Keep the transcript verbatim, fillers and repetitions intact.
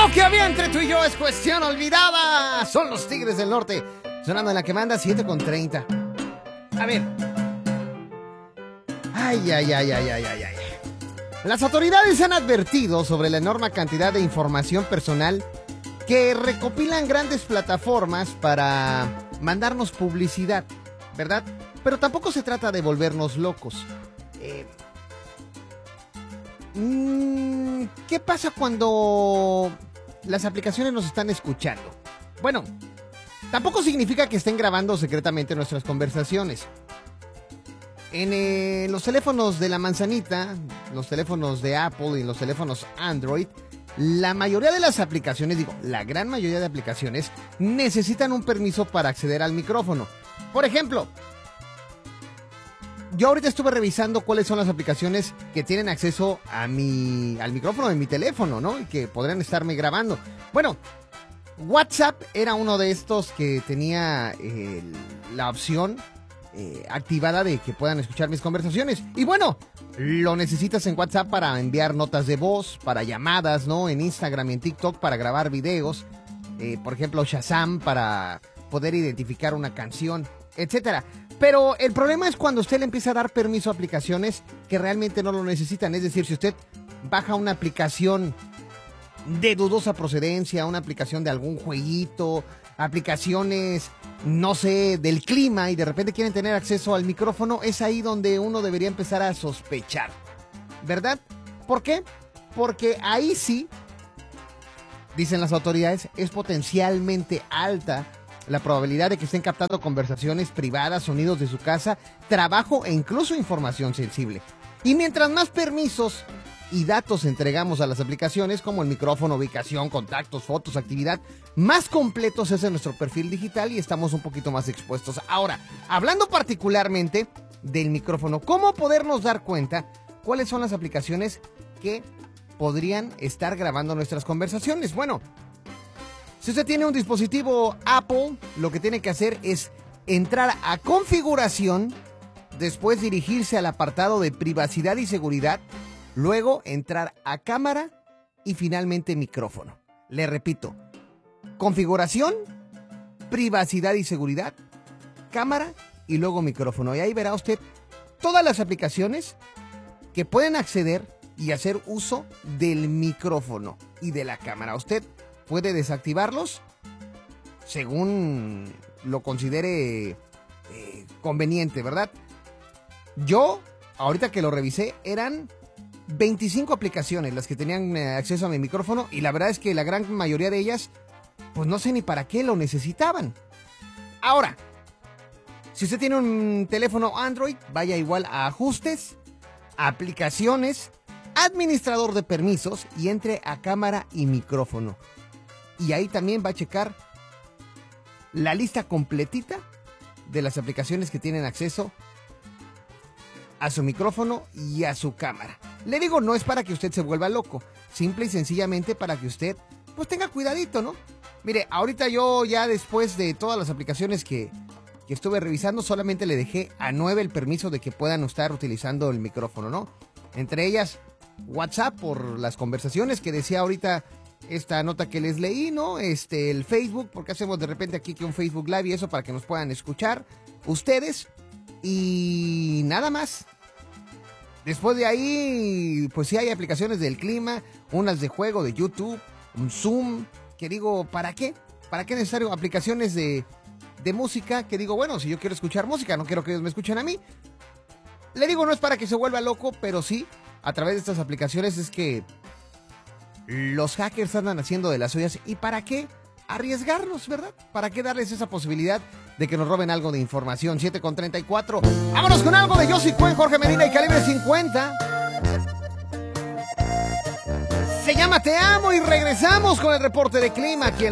Lo que había entre tú y yo es cuestión olvidada. Son los Tigres del Norte, sonando en la que manda siete con treinta. A ver. Ay, ay, ay, ay, ay, ay, ay. Las autoridades han advertido sobre la enorme cantidad de información personal que recopilan grandes plataformas para mandarnos publicidad, ¿verdad? Pero tampoco se trata de volvernos locos. Eh, mmm, ¿Qué pasa cuando las aplicaciones nos están escuchando? Bueno, tampoco significa que estén grabando secretamente nuestras conversaciones. En eh, los teléfonos de la manzanita, los teléfonos de Apple y los teléfonos Android, la mayoría de las aplicaciones, digo, la gran mayoría de aplicaciones, necesitan un permiso para acceder al micrófono. Por ejemplo, yo ahorita estuve revisando cuáles son las aplicaciones que tienen acceso a mi, al micrófono de mi teléfono, ¿no? Y que podrían estarme grabando. Bueno, WhatsApp era uno de estos que tenía eh, la opción eh, activada de que puedan escuchar mis conversaciones. Y bueno, lo necesitas en WhatsApp para enviar notas de voz, para llamadas, ¿no? En Instagram y en TikTok para grabar videos. Eh, por ejemplo, Shazam para poder identificar una canción, etcétera. Pero el problema es cuando usted le empieza a dar permiso a aplicaciones que realmente no lo necesitan. Es decir, si usted baja una aplicación de dudosa procedencia, una aplicación de algún jueguito, aplicaciones, no sé, del clima, y de repente quieren tener acceso al micrófono, es ahí donde uno debería empezar a sospechar, ¿verdad? ¿Por qué? Porque ahí sí, dicen las autoridades, es potencialmente alta la probabilidad de que estén captando conversaciones privadas, sonidos de su casa, trabajo e incluso información sensible. Y mientras más permisos y datos entregamos a las aplicaciones, como el micrófono, ubicación, contactos, fotos, actividad, más completos es nuestro perfil digital y estamos un poquito más expuestos. Ahora, hablando particularmente del micrófono, ¿cómo podernos dar cuenta cuáles son las aplicaciones que podrían estar grabando nuestras conversaciones? Bueno, si usted tiene un dispositivo Apple, lo que tiene que hacer es entrar a configuración, después dirigirse al apartado de privacidad y seguridad, luego entrar a cámara y finalmente micrófono. Le repito, configuración, privacidad y seguridad, cámara y luego micrófono. Y ahí verá usted todas las aplicaciones que pueden acceder y hacer uso del micrófono y de la cámara. Usted puede desactivarlos según lo considere eh, conveniente, ¿verdad? Yo, ahorita que lo revisé, eran veinticinco aplicaciones las que tenían eh, acceso a mi micrófono, y la verdad es que la gran mayoría de ellas, pues no sé ni para qué lo necesitaban. Ahora, si usted tiene un teléfono Android, vaya igual a ajustes, aplicaciones, administrador de permisos y entre a cámara y micrófono. Y ahí también va a checar la lista completita de las aplicaciones que tienen acceso a su micrófono y a su cámara. Le digo, no es para que usted se vuelva loco, simple y sencillamente para que usted pues tenga cuidadito, ¿no? Mire, ahorita yo ya después de todas las aplicaciones que, que estuve revisando, solamente le dejé a nueve el permiso de que puedan estar utilizando el micrófono, ¿no? Entre ellas, WhatsApp por las conversaciones que decía ahorita esta nota que les leí, ¿no? Este, el Facebook, porque hacemos de repente aquí que un Facebook Live y eso para que nos puedan escuchar ustedes. Y nada más. Después de ahí, pues sí hay aplicaciones del clima, unas de juego, de YouTube, un Zoom, que digo, ¿para qué? ¿Para qué es necesario? Aplicaciones de, de música, que digo, bueno, si yo quiero escuchar música, no quiero que ellos me escuchen a mí. Le digo, no es para que se vuelva loco, pero sí, a través de estas aplicaciones es que los hackers andan haciendo de las suyas. ¿Y para qué arriesgarnos, verdad? ¿Para qué darles esa posibilidad de que nos roben algo de información? siete con treinta y cuatro. Vámonos con algo de Yossi Cuen, Jorge Medina y Calibre cincuenta. Se llama Te Amo y regresamos con el reporte de clima aquí en